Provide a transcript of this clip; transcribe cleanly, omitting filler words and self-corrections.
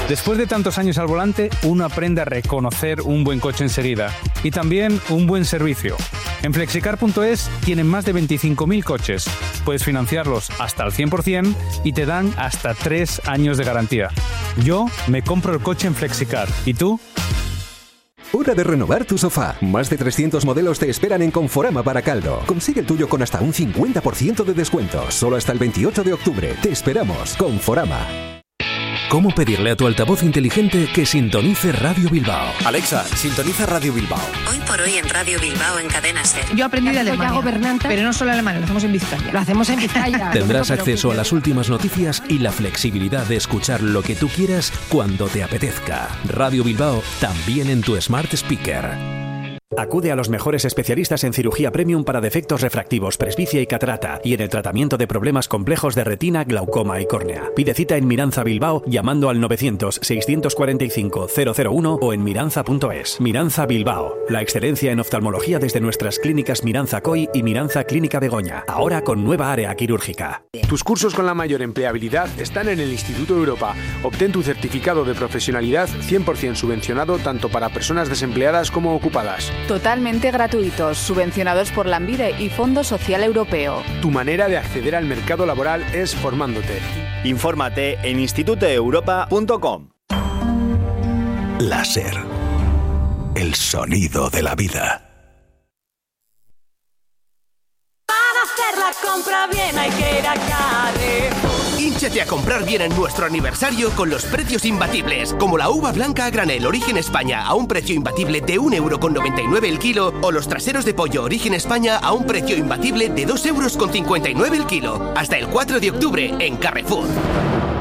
Después de tantos años al volante, uno aprende a reconocer un buen coche enseguida y también un buen servicio. En Flexicar.es tienen más de 25.000 coches. Puedes financiarlos hasta el 100% y te dan hasta 3 años de garantía. Yo me compro el coche en Flexicar. ¿Y tú? Hora de renovar tu sofá. Más de 300 modelos te esperan en Conforama Baracaldo. Consigue el tuyo con hasta un 50% de descuento. Solo hasta el 28 de octubre. Te esperamos. Conforama. ¿Cómo pedirle a tu altavoz inteligente que sintonice Radio Bilbao? Alexa, sintoniza Radio Bilbao. Hoy por hoy en Radio Bilbao en Cadena SER. Yo aprendí de Alemania, pero no solo alemán, lo hacemos en Vizcaya. Lo hacemos en Vizcaya. Tendrás acceso a las últimas noticias y la flexibilidad de escuchar lo que tú quieras cuando te apetezca. Radio Bilbao, también en tu Smart Speaker. Acude a los mejores especialistas en cirugía premium para defectos refractivos, presbicia y catarata y en el tratamiento de problemas complejos de retina, glaucoma y córnea. Pide cita en Miranza Bilbao llamando al 900-645-001 o en miranza.es. Miranza Bilbao, la excelencia en oftalmología desde nuestras clínicas Miranza COI y Miranza Clínica Begoña, ahora con nueva área quirúrgica. Tus cursos con la mayor empleabilidad están en el Instituto Europa. Obtén tu certificado de profesionalidad 100% subvencionado tanto para personas desempleadas como ocupadas. Totalmente gratuitos, subvencionados por la Lanbide y Fondo Social Europeo. Tu manera de acceder al mercado laboral es formándote. Infórmate en institutoeuropa.com. La SER. El sonido de la vida. Para hacer la compra bien hay que ir a Carrefour. Hínchate a comprar bien en nuestro aniversario con los precios imbatibles, como la uva blanca a granel Origen España a un precio imbatible de 1,99 € el kilo, o los traseros de pollo Origen España a un precio imbatible de 2,59 € el kilo. Hasta el 4 de octubre en Carrefour.